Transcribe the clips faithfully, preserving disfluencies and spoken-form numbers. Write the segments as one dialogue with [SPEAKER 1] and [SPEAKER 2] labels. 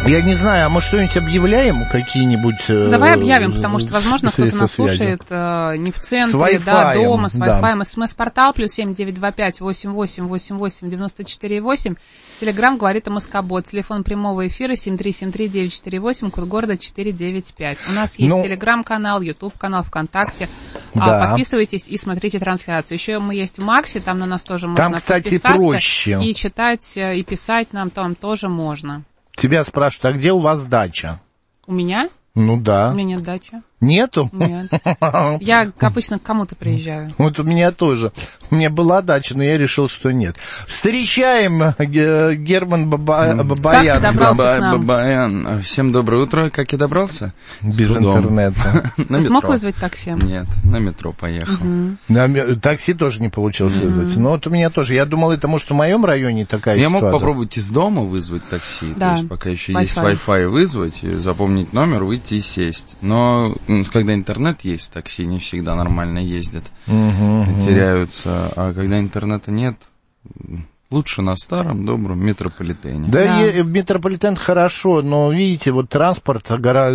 [SPEAKER 1] Я не знаю, а мы что-нибудь объявляем, какие-нибудь...
[SPEAKER 2] Давай объявим, потому что, возможно, кто-то нас слушает э, не в центре, да, дома, с Wi-Fi. Да. СМС-портал плюс семь девять два пять восемь восемь восемь восемь девяносто четыре восемь. Телеграм говорит МСК-бот. Телефон прямого эфира семь три семь три девять четыре восемь, код города четыре девять пять. У нас есть ну, Телеграм-канал, Ютуб-канал, ВКонтакте. Да. А, подписывайтесь и смотрите трансляцию. Еще мы есть в Максе, там на нас тоже можно
[SPEAKER 1] там, кстати,
[SPEAKER 2] подписаться.
[SPEAKER 1] Проще.
[SPEAKER 2] И читать, и писать нам там тоже можно.
[SPEAKER 1] Тебя спрашивают, а где у вас дача?
[SPEAKER 2] У меня?
[SPEAKER 1] Ну да.
[SPEAKER 2] У меня нет дачи.
[SPEAKER 1] Нету?
[SPEAKER 2] Нет. Я обычно к кому-то приезжаю.
[SPEAKER 1] Вот у меня тоже. У меня была дача, но я решил, что нет. Встречаем Герман Бабаян.
[SPEAKER 2] Как ты добрался к нам?
[SPEAKER 3] Бабаян. Всем доброе утро. Как я добрался?
[SPEAKER 1] Без интернета.
[SPEAKER 2] Ты смог вызвать такси?
[SPEAKER 3] Нет, на метро поехал.
[SPEAKER 1] Такси тоже не получилось вызвать. Но вот у меня тоже. Я думал, это может в моем районе такая ситуация.
[SPEAKER 3] Я мог попробовать из дома вызвать такси. То есть пока еще есть Wi-Fi, вызвать, запомнить номер, выйти и сесть. Но когда интернет есть, такси не всегда нормально ездят, uh-huh, теряются, а когда интернета нет, лучше на старом добром метрополитене.
[SPEAKER 1] Да, да. И, метрополитен хорошо, но, видите, вот транспорт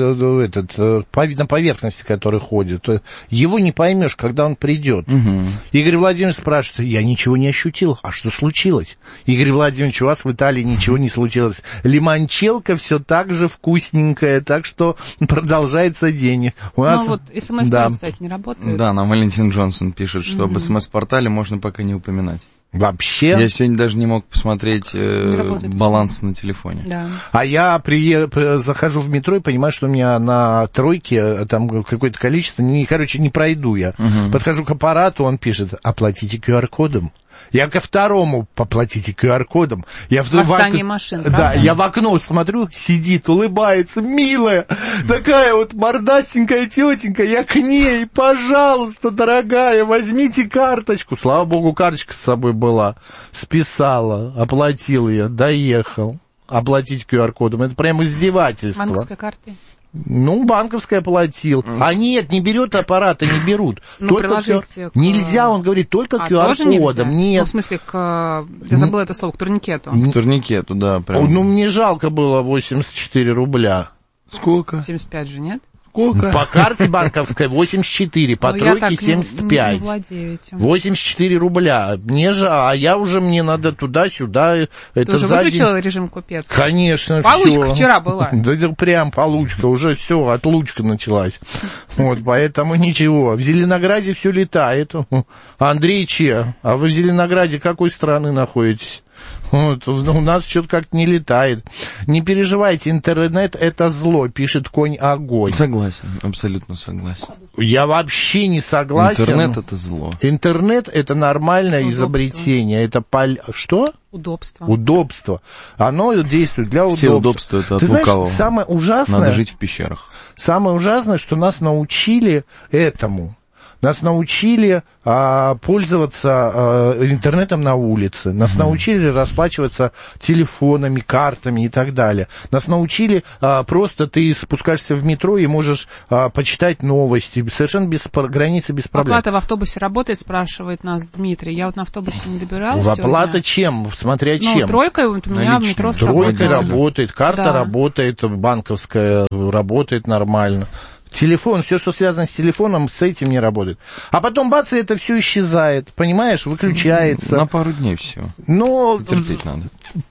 [SPEAKER 1] этот, на поверхности, который ходит, его не поймешь, когда он придет. Угу. Игорь Владимирович спрашивает, я ничего не ощутил, а что случилось? Игорь Владимирович, у вас в Италии ничего не случилось. Лимончелло все так же вкусненькое, так что продолжается день. У нас...
[SPEAKER 2] Ну вот смс, да. кстати, не работает.
[SPEAKER 3] Да, нам Валентин Джонсон пишет, что угу. об смс-портале можно пока не упоминать.
[SPEAKER 1] Вообще?
[SPEAKER 3] Я сегодня даже не мог посмотреть э, баланс на телефоне.
[SPEAKER 2] Да.
[SPEAKER 1] А я при, захожу в метро и понимаю, что у меня на тройке там какое-то количество, не, короче, не пройду я. Угу. Подхожу к аппарату, он пишет, оплатите ку ар кодом. Я ко второму поплатите ку ар кодом. Я в
[SPEAKER 2] восстание в... машин, правда?
[SPEAKER 1] Да, я в окно смотрю, сидит, улыбается, милая, такая вот мордастенькая тетенька, я к ней, пожалуйста, дорогая, возьмите карточку. Слава богу, карточка с собой была. Списала, оплатил ее, доехал. Оплатить ку ар кодом. Это прям издевательство.
[SPEAKER 2] Банковской картой?
[SPEAKER 1] Ну, банковская платил. А нет, не берет аппарата, не берут.
[SPEAKER 2] Ну,
[SPEAKER 1] только ку ар... к... Нельзя, он говорит, только а, ку ар кодом. Нет.
[SPEAKER 2] Ну, в смысле, к... я забыла это слово, к турникету.
[SPEAKER 3] К турникету, да. Прям.
[SPEAKER 1] Ну, мне жалко было восемьдесят четыре рубля.
[SPEAKER 3] Сколько?
[SPEAKER 2] семьдесят пять же, нет?
[SPEAKER 1] Сколько? По карте банковской восемьдесят четыре, по
[SPEAKER 2] ну,
[SPEAKER 1] тройке семьдесят пять. восемьдесят четыре рубля. Мне же, а я уже, мне надо туда-сюда.
[SPEAKER 2] Ты
[SPEAKER 1] это
[SPEAKER 2] уже
[SPEAKER 1] сзади...
[SPEAKER 2] выключила режим купец?
[SPEAKER 1] Конечно.
[SPEAKER 2] Получка
[SPEAKER 1] всё.
[SPEAKER 2] Вчера была.
[SPEAKER 1] Да, да прям получка, уже все, отлучка началась. Вот, поэтому ничего. В Зеленограде все летает. Андрей Че, а вы в Зеленограде какой страны находитесь? Вот, у нас что-то как-то не летает. Не переживайте, интернет — это зло, пишет Конь Огонь.
[SPEAKER 3] Согласен, абсолютно согласен.
[SPEAKER 1] Я вообще не согласен.
[SPEAKER 3] Интернет — это зло.
[SPEAKER 1] Интернет — это нормальное Удобство. изобретение. Это пол... Что?
[SPEAKER 2] Удобство.
[SPEAKER 1] Удобство. Оно действует для удобства.
[SPEAKER 3] Все удобства — это от
[SPEAKER 1] Ты знаешь,
[SPEAKER 3] лукавого.
[SPEAKER 1] самое ужасное...
[SPEAKER 3] Надо жить в пещерах.
[SPEAKER 1] Самое ужасное, что нас научили этому. Нас научили а, пользоваться а, интернетом на улице. Нас mm-hmm. научили расплачиваться телефонами, картами и так далее. Нас научили а, просто ты спускаешься в метро и можешь а, почитать новости совершенно без границы, без проблем.
[SPEAKER 2] Оплата в автобусе работает, спрашивает нас Дмитрий. Я вот на автобусе не добиралась.
[SPEAKER 1] Оплата
[SPEAKER 2] сегодня.
[SPEAKER 1] Чем? Смотря
[SPEAKER 2] ну,
[SPEAKER 1] чем.
[SPEAKER 2] Тройкой вот у меня в метро сработает.
[SPEAKER 1] Тройкой работает, карта да. работает, банковская работает нормально. Телефон, все, что связано с телефоном, с этим не работает. А потом, бац, и это все исчезает, понимаешь, выключается.
[SPEAKER 3] На пару дней все.
[SPEAKER 1] Но
[SPEAKER 3] терпеть надо.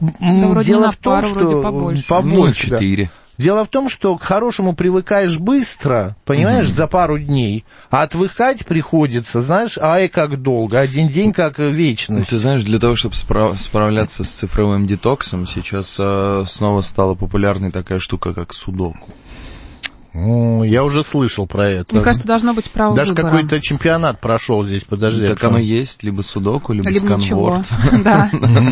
[SPEAKER 2] Да,
[SPEAKER 1] дело в том,
[SPEAKER 2] пару,
[SPEAKER 1] что
[SPEAKER 2] побольше.
[SPEAKER 1] побольше
[SPEAKER 3] ну, четыре.
[SPEAKER 1] Дело в том, что к хорошему привыкаешь быстро, понимаешь, mm-hmm. за пару дней, а отвыкать приходится, знаешь, ай, как долго, один день как вечность.
[SPEAKER 3] Ты знаешь, для того, чтобы справ- справляться с цифровым детоксом, сейчас э, снова стала популярной такая штука, как судоку.
[SPEAKER 1] Я уже слышал про это.
[SPEAKER 2] Мне кажется, должно быть право
[SPEAKER 1] Даже
[SPEAKER 2] выбора.
[SPEAKER 1] какой-то чемпионат прошел здесь, подожди.
[SPEAKER 3] Так оно есть, либо судоку, либо,
[SPEAKER 2] либо
[SPEAKER 3] сканворд.
[SPEAKER 2] Да.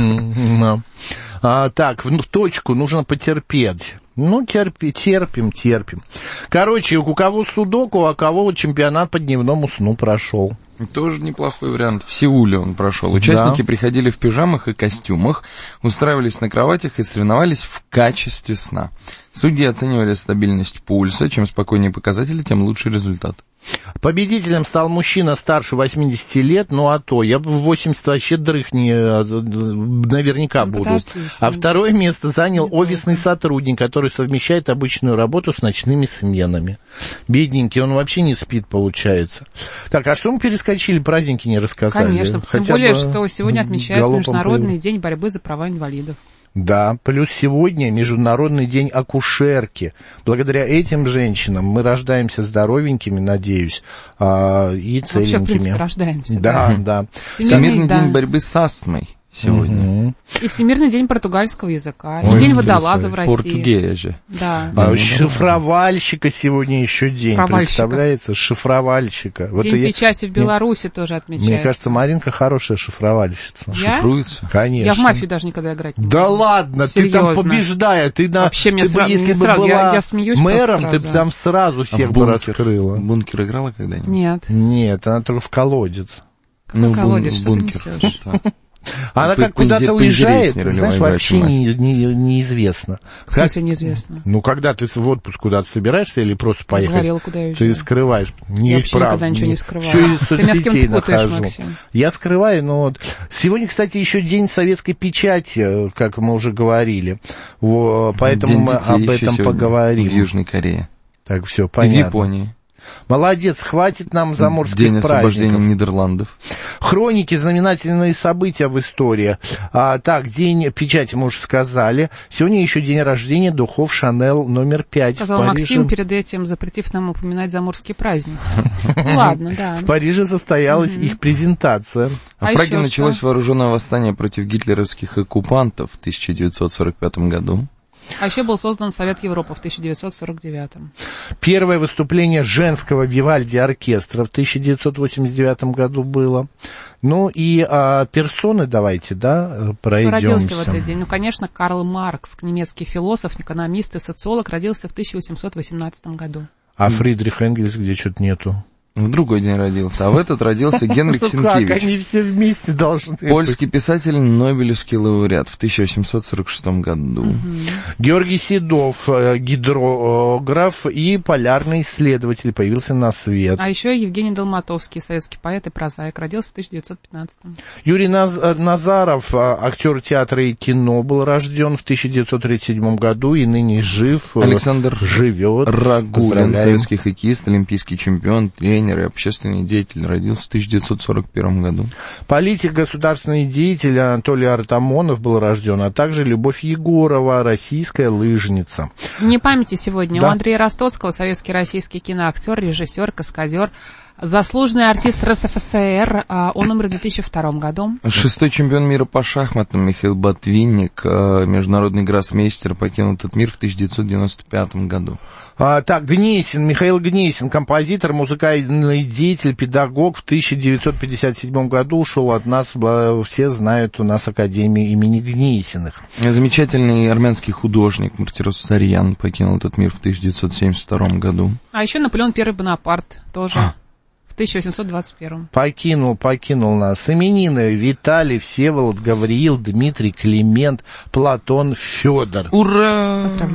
[SPEAKER 1] А, так, в точку нужно потерпеть. Ну, терпи, терпим, терпим. Короче, у кого судоку, а у кого чемпионат по дневному сну прошел.
[SPEAKER 3] Тоже неплохой вариант. В Сеуле он прошел. Участники да. приходили в пижамах и костюмах, устраивались на кроватях и соревновались в качестве сна. Судьи оценивали стабильность пульса. Чем спокойнее показатели, тем лучший результат.
[SPEAKER 1] Победителем стал мужчина старше восьмидесяти лет, ну а то, я в восемьдесят вообще дрых не, наверняка ну, буду. Подожди, а второе место занял офисный сотрудник, который совмещает обычную работу с ночными сменами. Бедненький, он вообще не спит, получается. Так, а что мы перескочили, праздники не рассказали?
[SPEAKER 2] Конечно, тем более, что сегодня отмечается Международный день борьбы за права инвалидов.
[SPEAKER 1] Да, плюс сегодня Международный день акушерки. Благодаря этим женщинам мы рождаемся здоровенькими, надеюсь, и целенькими. Вообще, в принципе,
[SPEAKER 2] рождаемся.
[SPEAKER 1] Да, да. да.
[SPEAKER 3] Всемирный да. день борьбы с астмой сегодня.
[SPEAKER 2] Угу. И Всемирный день португальского языка, и Ой, день водолаза в России.
[SPEAKER 3] Португея же.
[SPEAKER 2] Да.
[SPEAKER 1] А да, шифровальщика сегодня еще день, представляется? Шифровальщика.
[SPEAKER 2] Вот день я... печати в Беларуси Мне... тоже отмечается.
[SPEAKER 1] Мне кажется, Маринка хорошая шифровальщица.
[SPEAKER 2] Я?
[SPEAKER 3] Шифруется?
[SPEAKER 1] Конечно.
[SPEAKER 2] Я в мафию даже никогда играть не
[SPEAKER 1] Да буду. Ладно,
[SPEAKER 2] Серьезно.
[SPEAKER 1] Ты там побеждая. Ты на...
[SPEAKER 2] Вообще, мне
[SPEAKER 1] ты
[SPEAKER 2] сразу,
[SPEAKER 1] бы, если
[SPEAKER 2] мне
[SPEAKER 1] бы
[SPEAKER 2] сразу,
[SPEAKER 1] была
[SPEAKER 2] я, я смеюсь
[SPEAKER 1] мэром, ты бы там сразу всех
[SPEAKER 3] а
[SPEAKER 1] бы
[SPEAKER 3] бункер,
[SPEAKER 1] раскрыла.
[SPEAKER 3] Бункер играла когда-нибудь?
[SPEAKER 2] Нет.
[SPEAKER 1] Нет, она только в колодец.
[SPEAKER 2] Ну, колодец,
[SPEAKER 3] в бункер.
[SPEAKER 1] Она как куда-то уезжает, знаешь, вообще не, не, неизвестно.
[SPEAKER 2] В смысле неизвестно?
[SPEAKER 1] Ну, когда ты в отпуск куда-то собираешься или просто поехать,
[SPEAKER 2] говорила, куда я
[SPEAKER 1] ты скрываешь. Не,
[SPEAKER 2] я вообще
[SPEAKER 1] прав,
[SPEAKER 2] никогда ничего не скрываю.
[SPEAKER 1] Все из соцсетей нахожу.
[SPEAKER 2] Максим.
[SPEAKER 1] Я скрываю, но вот... Сегодня, кстати, еще день советской печати, как мы уже говорили. Поэтому день мы об этом поговорим.
[SPEAKER 3] В Южной Корее.
[SPEAKER 1] Так, все, понятно.
[SPEAKER 3] И в Японии.
[SPEAKER 1] Молодец, хватит нам заморских
[SPEAKER 3] День
[SPEAKER 1] праздников.
[SPEAKER 3] День освобождения Нидерландов.
[SPEAKER 1] Хроники, знаменательные события в истории. А, так, день печати мы уже сказали. Сегодня еще день рождения духов Шанель номер пять.
[SPEAKER 2] Сказал Максим, перед этим запретив нам упоминать заморский праздник. Ладно, да.
[SPEAKER 1] В Париже состоялась их презентация.
[SPEAKER 3] В Праге началось вооруженное восстание против гитлеровских оккупантов в тысяча девятьсот сорок пятом году.
[SPEAKER 2] А еще был создан Совет Европы в тысяча девятьсот сорок девятом.
[SPEAKER 1] Первое выступление женского Вивальди оркестра в тысяча девятьсот восемьдесят девятом году было. Ну и а, персоны давайте, да, пройдемся.
[SPEAKER 2] Кто родился в этот день? Ну, конечно, Карл Маркс, немецкий философ, экономист и социолог, родился в тысяча восемьсот восемнадцатом году.
[SPEAKER 1] А Фридрих Энгельс где что-то нету?
[SPEAKER 3] В другой день родился, а в этот родился Генрих Сенкевич.
[SPEAKER 1] Как они все вместе должны быть?
[SPEAKER 3] Польский писатель, Нобелевский лауреат в тысяча восемьсот сорок шестом году. Угу.
[SPEAKER 1] Георгий Седов, гидрограф и полярный исследователь, появился на свет.
[SPEAKER 2] А еще Евгений Долматовский, советский поэт и прозаик, родился в тысяча девятьсот пятнадцатом.
[SPEAKER 1] Юрий Назаров, актер театра и кино, был рожден в тысяча девятьсот тридцать седьмом году и ныне жив.
[SPEAKER 3] Александр
[SPEAKER 1] живет.
[SPEAKER 3] Рагулин, советский хоккеист, олимпийский чемпион, тренер и общественный деятель, родился в тысяча девятьсот сорок первом году.
[SPEAKER 1] Политик, государственный деятель Анатолий Артамонов был рожден, а также Любовь Егорова, российская лыжница.
[SPEAKER 2] Дни памяти сегодня
[SPEAKER 1] да.
[SPEAKER 2] у Андрея Ростоцкого, советский российский киноактер, режиссер, каскадер, заслуженный артист РСФСР, он умер в две тысячи втором году.
[SPEAKER 3] Шестой чемпион мира по шахматам Михаил Ботвинник, международный гроссмейстер, покинул этот мир в тысяча девятьсот девяносто пятом году.
[SPEAKER 1] А, так, Гнесин, Михаил Гнесин, композитор, музыкальный деятель, педагог, в тысяча девятьсот пятьдесят седьмом году ушел от нас, все знают, у нас Академия имени Гнесиных.
[SPEAKER 3] Замечательный армянский художник Мартирос Сарьян покинул этот мир в тысяча девятьсот семьдесят втором году.
[SPEAKER 2] А еще Наполеон Первый Бонапарт тоже. А. В тысяча восемьсот двадцать первом.
[SPEAKER 1] Покинул, покинул нас. Именины: Виталий, Всеволод, Гавриил, Дмитрий, Климент, Платон, Федор.
[SPEAKER 3] Ура!